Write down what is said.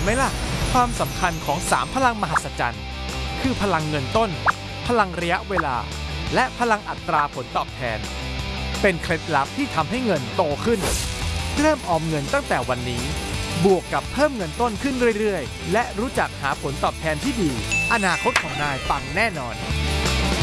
ไหมล่ะความสำคัญของ3พลังมหัศจรรย์คือพลังเงินต้นพลังระยะเวลาและพลังอัตราผลตอบแทนเป็นเคล็ดลับที่ทำให้เงินโตขึ้นเริ่มออมเงินตั้งแต่วันนี้บวกกับเพิ่มเงินต้นขึ้นเรื่อยๆและรู้จักหาผลตอบแทนที่ดีอนาคตของนายปังแน่นอน